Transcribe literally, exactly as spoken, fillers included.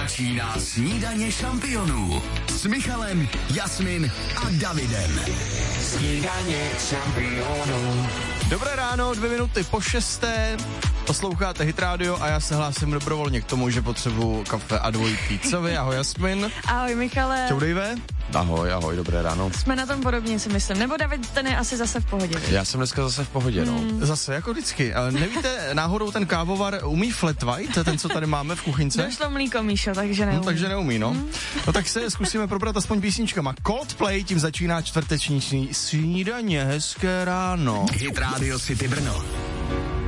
Začíná snídaně šampionů s Michalem, Jasmin a Davidem. Snídaně šampionů. Dobré ráno, dvě minuty po šesté. Posloucháte Hit Radio a já se hlásím dobrovolně k tomu, že potřebuju kafe a dvojí pizzovi. Ahoj Jasmin. Ahoj Michale. Čau Dave. Ahoj, ahoj, dobré ráno. Jsme na tom podobně, si myslím. Nebo David, ten je asi zase v pohodě. Já jsem dneska zase v pohodě, no. Hmm. Zase, jako vždycky. Nevíte, náhodou ten kávovar umí flat white, ten, co tady máme v kuchynce? Došlo mlíko, Míšo, takže neumí. No, takže neumí, no. Hmm. No tak se zkusíme probrat aspoň písničkama. Coldplay, tím začíná čtvrteční snídaně. Hezké ráno. Hit Radio City Brno.